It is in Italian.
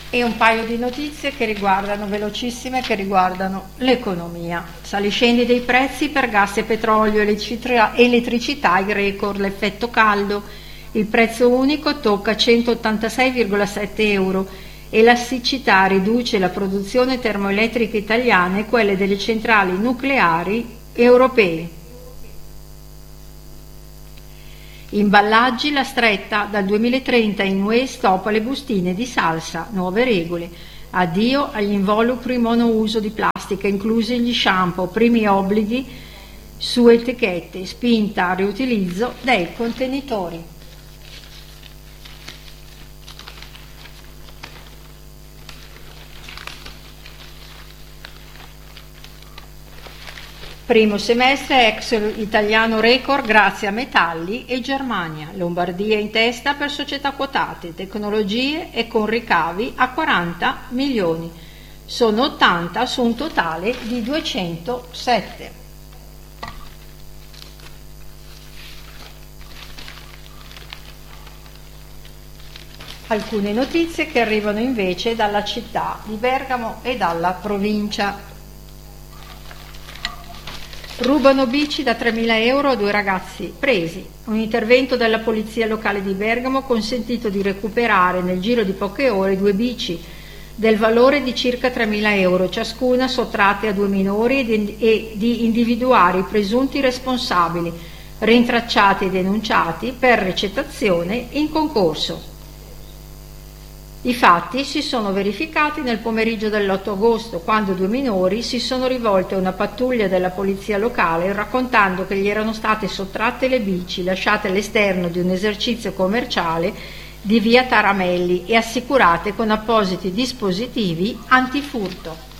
E un paio di notizie che riguardano, velocissime, che riguardano l'economia. Saliscendi dei prezzi per gas e petrolio, elettricità, il record, l'effetto caldo. Il prezzo unico tocca 186,7 euro e la siccità riduce la produzione termoelettrica italiana e quelle delle centrali nucleari europee. Imballaggi, la stretta, dal 2030 in UE stop alle bustine di salsa, nuove regole. Addio agli involucri monouso di plastica, inclusi gli shampoo, primi obblighi su etichette, spinta al riutilizzo dei contenitori. Primo semestre ex italiano record grazie a metalli e Germania. Lombardia in testa per società quotate, tecnologie e con ricavi a 40 milioni. Sono 80 su un totale di 207. Alcune notizie che arrivano invece dalla città di Bergamo e dalla provincia. Rubano bici da 3.000 euro a 2 ragazzi presi. Un intervento della polizia locale di Bergamo ha consentito di recuperare nel giro di poche ore 2 bici del valore di circa 3.000 euro ciascuna, sottratte a 2 minori, e di individuare i presunti responsabili, rintracciati e denunciati per ricettazione in concorso. I fatti si sono verificati nel pomeriggio dell'8 agosto, quando 2 minori si sono rivolti a una pattuglia della polizia locale raccontando che gli erano state sottratte le bici lasciate all'esterno di un esercizio commerciale di via Taramelli e assicurate con appositi dispositivi antifurto.